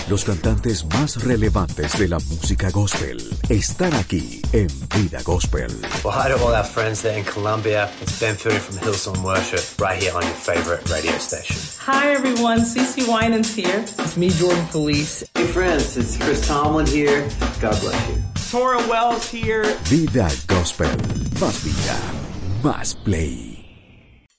Los cantantes más relevantes de la música gospel están aquí en Vida Gospel. Well, hi to all our friends there in Colombia. It's Ben Fury from Hillsong Worship, right here on your favorite radio station. Hi everyone, CeCe Winans here. It's me, Jordan Felice. Hey friends, it's Chris Tomlin here. God bless you. Tora Wells here. Vida Gospel. Más vida, más play.